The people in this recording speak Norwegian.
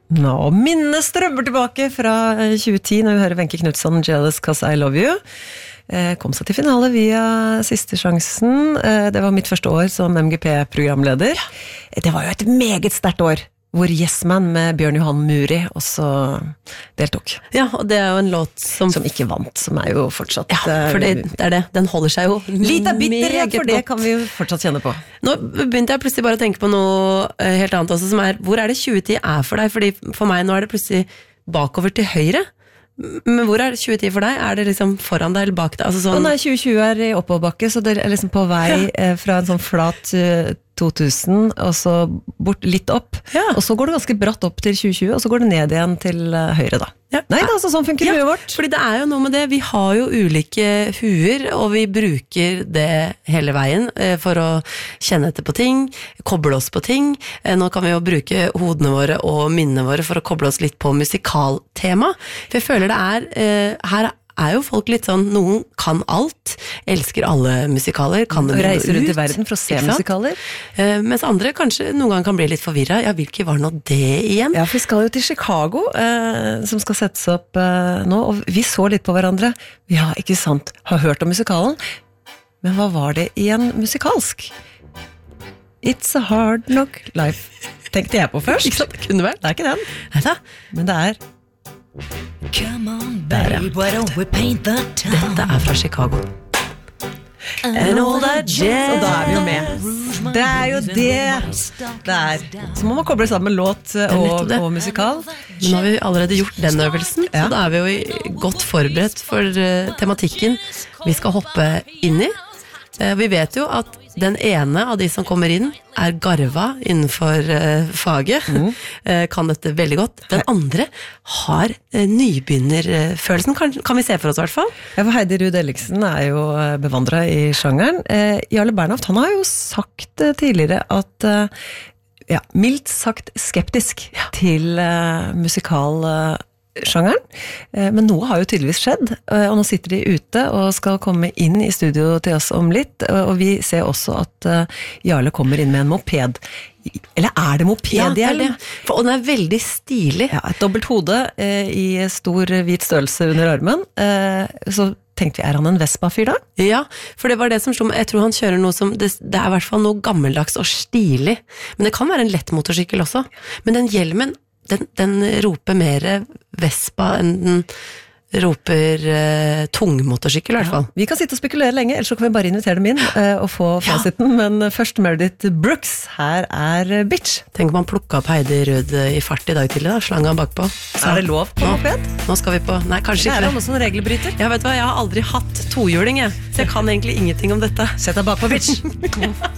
Nå, minnet strømmer tilbake fra 2010 når vi hører Wenche Knudsen, Jealous 'Cause I Love You. Kom seg til finale via Siste sjansen. Det var mitt første år som MGP-programleder. Det var jo et meget sterkt år, hvor Yes Man med Bjørn Johan Muri også deltok. Ja, og det er jo en låt som ikke vant, som er jo fortsatt... Ja, for det er det. Den holder seg jo litt av bitterhet, for det kan vi jo fortsatt kjenne på. Nå begynte jeg plutselig bare å tenke på noe helt annet også, som er, hvor er det 2010 er for deg? Fordi for meg nå er det plutselig bakover til høyre. Men hvor er det 2010 for deg? Er det liksom foran deg eller bak deg? Altså sånn... Nei, 2020 er i oppoverbakke, så det er liksom på vei fra en sånn flat 2000, og så bort litt opp. Ja. Og så går det ganske bratt opp til 2020, og så går det ned igjen til høyre da. Ja. Nei, det er altså sånn funker huet vårt. Fordi det er jo noe med det, vi har jo ulike huer, og vi bruker det hele veien for å kjenne etter på ting, koble oss på ting. Nå kan vi jo bruke hodene våre og minnene våre for å koble oss litt på musikaltema. For jeg føler det her er jo folk litt sånn, noen kan alt, elsker alle musikaler, kan det reiser rundt i verden for å se musikaler. Mens andre kanskje noen gang kan bli litt forvirret. Ja, hvilke var nå det igjen? Ja, for vi skal jo til Chicago, som skal settes opp nå, og vi så litt på hverandre. Ja, ikke sant, har hørt om musikalen, men hva var det igjen musikalsk? It's a hard knock life, tenkte jeg på først. Ikke sant, det kunne vært. Det er ikke den. Neida. Men det er... Come on, babe, why don't we paint the town? Dette er fra Chicago. And all that jazz. Og da er vi jo med. Det er jo det. Så må man koble sammen låt og musikal. Men nå har vi allerede gjort den øvelsen, så da er vi jo godt forberedt for tematikken vi skal hoppe inn i. Vi vet jo at den ene av de som kommer inn er garva innenfor faget, kan dette veldig godt. Den andre har nybegynnerfølelsen, kan vi se for oss i hvert fall. Ja, for Heidi Ruud Elliksen er jo bevandret i sjangeren. Jarle Bernhoft, han har jo sagt tidligere at mildt sagt skeptisk til musikalsjangeren, men noe har jo tydeligvis skjedd, og nå sitter de ute og skal komme inn i studio til oss om litt, og vi ser også at Jarle kommer inn med en moped. Eller er det mopedhjelm? Ja, det er det. Og den er veldig stilig. Ja, et dobbelt hode i stor hvit størrelse under armen, så tenkte vi, er han en Vespa-fyr da? Ja, for det var det som slo meg. Jeg tror han kjører noe som, det er i hvert fall noe gammeldags og stilig, men det kan være en lett motorsykkel også. Men den hjelmen, den roper mer Vespa enn den roper tung motorsykkel i hvert fall. Vi kan sitte og spekulere lenge, ellers så kan vi bare invitere dem inn og få fasiten, men først Meredith Brooks, her er Bitch. Tenk om man plukket opp Heidi Ruud i fart i dag tidlig da, slang han bakpå. Så er det lov på moped? Nå skal vi på, nei kanskje ikke. Det er noe sånn regelbryter. Ja, vet du hva, jeg har aldri hatt tohjuling, så jeg kan egentlig ingenting om dette. Sett deg bakpå, Bitch.